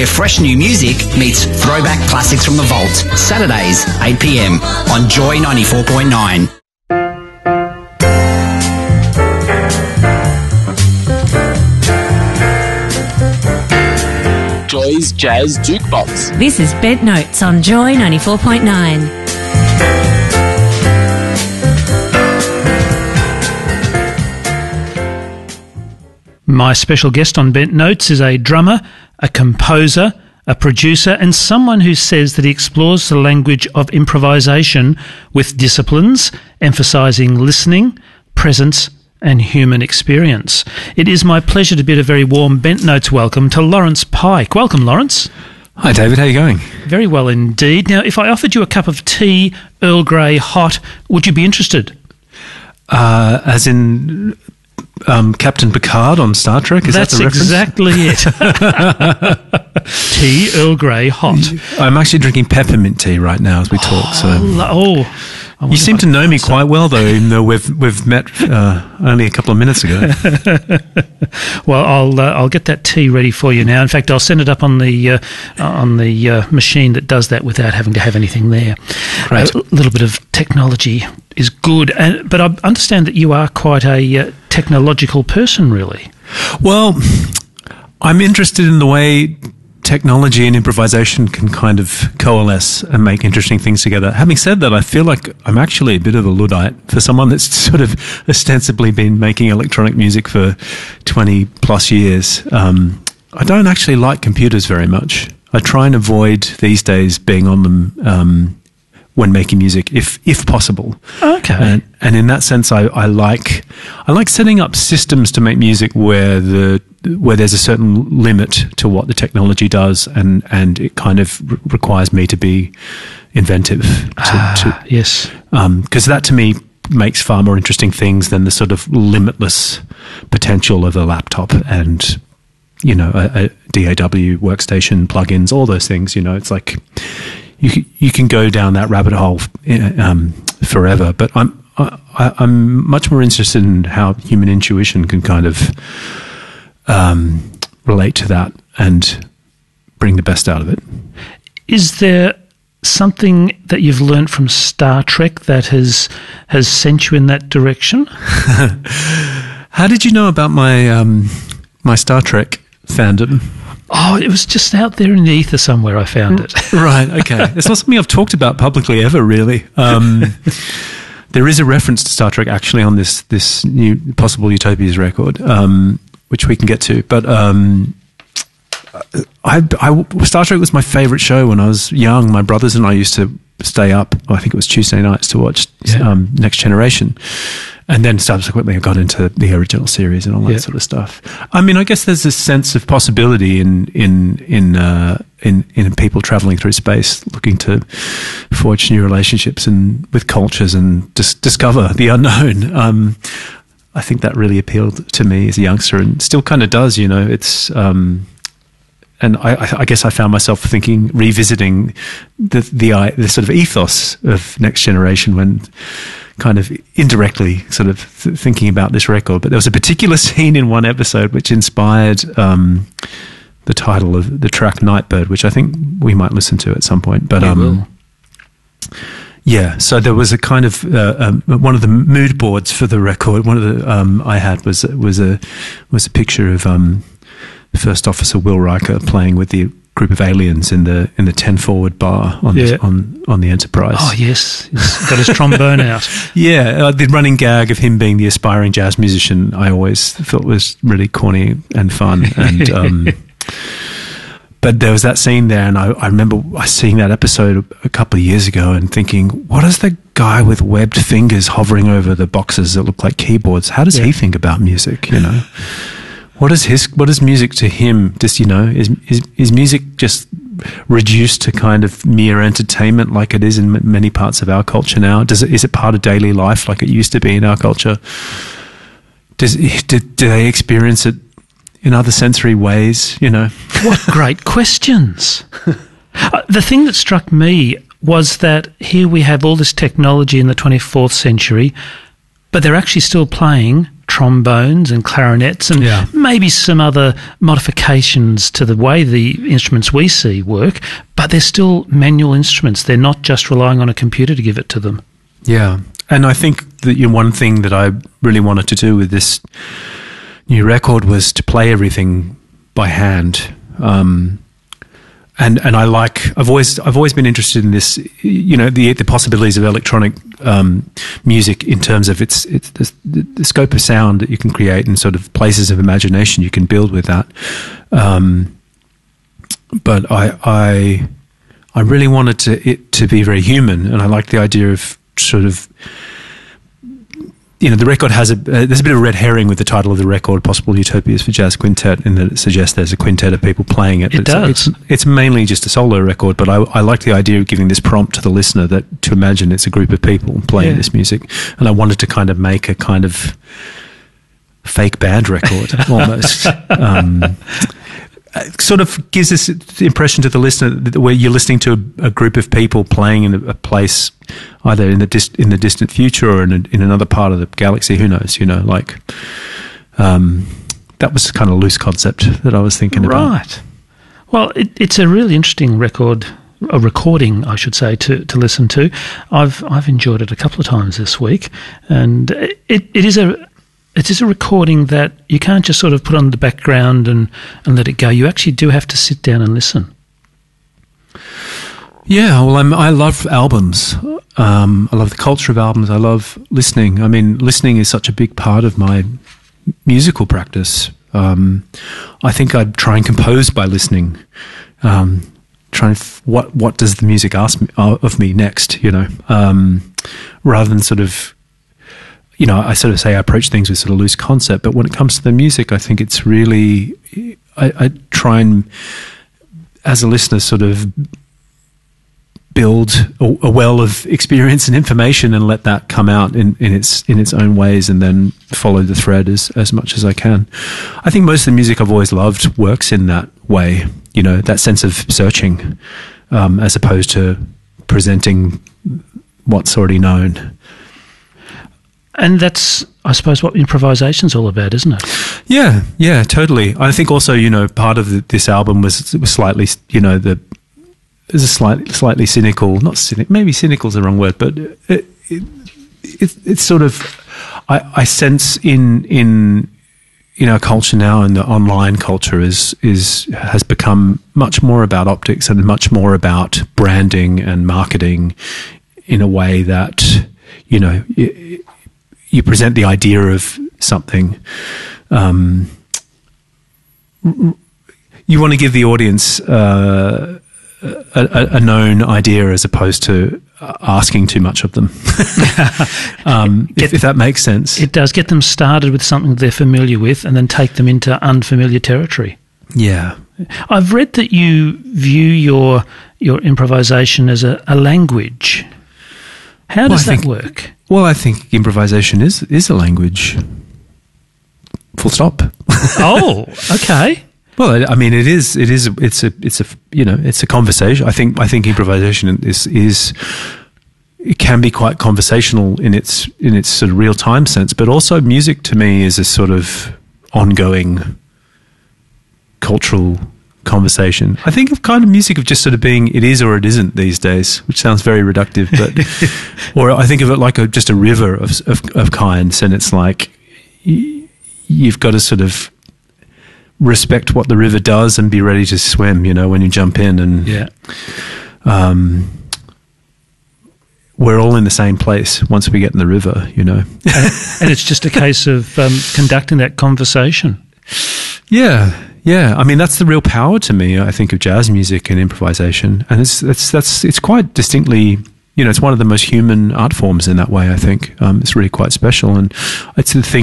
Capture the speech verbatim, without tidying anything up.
where fresh new music meets throwback classics from the vault. Saturdays, eight p m on Joy ninety-four point nine. Joy's Jazz Jukebox. This is Bent Notes on Joy ninety-four point nine. My special guest on Bent Notes is a drummer, a composer, a producer, and someone who says that he explores the language of improvisation with disciplines, emphasising listening, presence, and human experience. It is my pleasure to bid a very warm Bent Notes welcome to Lawrence Pike. Welcome, Lawrence. Hi, David. How are you going? Very well indeed. Now, if I offered you a cup of tea, Earl Grey hot, would you be interested? Uh, as in um, Captain Picard on Star Trek? Is That's that the reference? exactly it. Tea, Earl Grey hot. I'm actually drinking peppermint tea right now as we talk. So. Oh, oh. You seem to know me quite well, though, even though we've we've met uh, only a couple of minutes ago. Well, I'll uh, I'll get that tea ready for you now. In fact, I'll send it up on the uh, on the uh, machine that does that without having to have anything there. Great. A little bit of technology is good, and, but I understand that you are quite a uh, technological person, really. Well, I'm interested in the way technology and improvisation can kind of coalesce and make interesting things together. Having said that, I feel like I'm actually a bit of a Luddite for someone that's sort of ostensibly been making electronic music for twenty plus years. Um, I don't actually like computers very much. I try and avoid these days being on them um, when making music, if if possible. Okay. And, and in that sense, I, I like I like setting up systems to make music where the where there's a certain limit to what the technology does, and, and it kind of re- requires me to be inventive. To, Ah, to, yes. because that to me makes far more interesting things than the sort of limitless potential of a laptop and, you know, a, a D A W workstation, plugins, all those things. You know, it's like you c- you can go down that rabbit hole um, forever. But I'm I, I'm much more interested in how human intuition can kind of Um, relate to that and bring the best out of it. Is there something that you've learnt from Star Trek that has has sent you in that direction? How did you know about my um, my Star Trek fandom? Oh, it was just out there in the ether somewhere. I found it. Right, okay. It's not something I've talked about publicly ever, really. Um, there is a reference to Star Trek actually on this this new Possible Utopias record, um, which we can get to. But um, I, I, Star Trek was my favourite show when I was young. My brothers and I used to stay up, I think it was Tuesday nights, to watch Yeah. um, Next Generation. And then subsequently I got into the original series and all that Yeah. sort of stuff. I mean, I guess there's this sense of possibility in in in uh, in, in people traveling through space, looking to forge new relationships and with cultures and dis- discover the unknown. Um, I think that really appealed to me as a youngster, and still kind of does. You know, it's. Um, And I, I guess I found myself thinking, revisiting the, the the sort of ethos of Next Generation when kind of indirectly sort of th- thinking about this record. But there was a particular scene in one episode which inspired um, the title of the track Nightbird, which I think we might listen to at some point. But We um, will. yeah, so there was a kind of uh, um, one of the mood boards for the record. One of the um, I had was was a was a picture of. Um, First Officer Will Riker playing with the group of aliens in the in the ten forward bar on Yeah. the, on on the Enterprise. Oh yes, he's got his trombone out. Yeah, uh, the running gag of him being the aspiring jazz musician, I always thought was really corny and fun. And um, but there was that scene there, and I, I remember seeing that episode a couple of years ago and thinking, what is the guy with webbed fingers hovering over the boxes that look like keyboards? How does Yeah. he think about music? You know. What is his? What is music to him? Just, you know, is is is music just reduced to kind of mere entertainment, like it is in m- many parts of our culture now? Does it? Is it part of daily life, like it used to be in our culture? Does do, do they experience it in other sensory ways? You know, What great questions. Uh, the thing that struck me was that here we have all this technology in the twenty-fourth century, but they're actually still playing trombones and clarinets and Yeah. maybe some other modifications to the way the instruments we see work, but they're still manual instruments. They're not just relying on a computer to give it to them. Yeah. And I think that you know, one thing that I really wanted to do with this new record was to play everything by hand. Um, and and I like I've always I've always been interested in this, you know, the the possibilities of electronic um, music in terms of its its the, the scope of sound that you can create and sort of places of imagination you can build with that. Um, but I I I really wanted to it to be very human, and I like the idea of sort of, you know, the record has a, uh, there's a bit of a red herring with the title of the record, Possible Utopias for Jazz Quintet, in that it suggests there's a quintet of people playing it. It it's, does. It's, it's mainly just a solo record, but I, I like the idea of giving this prompt to the listener that to imagine it's a group of people playing Yeah. this music. And I wanted to kind of make a kind of fake band record, almost. um, it sort of gives this impression to the listener that where you're listening to a, a group of people playing in a, a place, either in the dis- in the distant future or in, a, in another part of the galaxy. Who knows? You know, like um, that was kind of a loose concept that I was thinking about. Right. Well, it, it's a really interesting record, a recording, I should say, to, to listen to. I've I've enjoyed it a couple of times this week, and it it is a it is a recording that you can't just sort of put on the background and, and let it go. You actually do have to sit down and listen. Yeah, well, I'm, I love albums. Um, I love the culture of albums. I love listening. I mean, listening is such a big part of my musical practice. Um, I think I try and compose by listening. Um, trying f- what what does the music ask me, uh, of me next? You know, um, rather than sort of, you know, I sort of say I approach things with sort of loose concept. But when it comes to the music, I think it's really I, I try and, as a listener, sort of build a, a well of experience and information and let that come out in, in its in its own ways, and then follow the thread as, as much as I can. I think most of the music I've always loved works in that way, you know, that sense of searching, um, as opposed to presenting what's already known. And that's, I suppose, what improvisation's all about, isn't it? Yeah, yeah, totally. I think also, you know, part of the, this album was, was slightly, you know, the there's a slightly, slightly cynical, not cynic, maybe cynical is the wrong word, but it, it, it, it's sort of, I, I sense in in in our culture now, and the online culture is is has become much more about optics and much more about branding and marketing in a way that, you know, you, you present the idea of something. Um, you want to give the audience uh, a, a known idea as opposed to asking too much of them. um, Get, if, if that makes sense. It does. Get them started with something they're familiar with and then take them into unfamiliar territory. Yeah. I've read that you view your your improvisation as a, a language. How does well, that think, work? Well, I think improvisation is, is a language. Full stop. Oh, okay. Well, I mean, it is. It is. It's a. It's a. You know, it's a conversation. I think. I think improvisation is is. It can be quite conversational in its in its sort of real time sense, but also music to me is a sort of ongoing cultural conversation. I think of kind of music of just sort of being it is or it isn't these days, which sounds very reductive, but or I think of it like a, just a river of of, of kinds, and it's like y- you've got to sort of respect what the river does and be ready to swim, you know, when you jump in. And Yeah. um, we're all in the same place once we get in the river, you know. and, and it's just a case of um, conducting that conversation. Yeah, yeah. I mean, that's the real power to me, I think, of jazz music and improvisation. And it's it's that's it's quite distinctly, you know, it's one of the most human art forms in that way, I think. Um, it's really quite special. And it's the thing